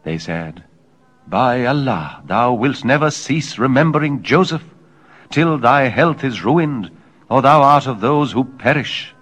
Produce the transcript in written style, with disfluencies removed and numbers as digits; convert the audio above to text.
They said, By Allah, thou wilt never cease remembering Joseph, till thy health is ruined, or thou art of those who perish.